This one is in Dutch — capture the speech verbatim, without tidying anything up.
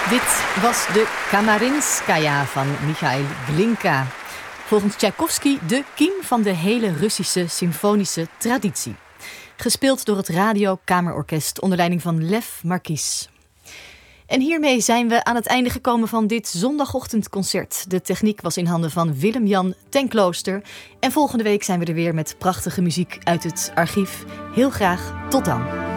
Dit was de Kamarinskaya van Michail Glinka. Volgens Tchaikovsky de kiem van de hele Russische symfonische traditie. Gespeeld door het Radiokamerorkest onder leiding van Lev Marquis. En hiermee zijn we aan het einde gekomen van dit zondagochtendconcert. De techniek was in handen van Willem-Jan ten Klooster. En volgende week zijn we er weer met prachtige muziek uit het archief. Heel graag tot dan.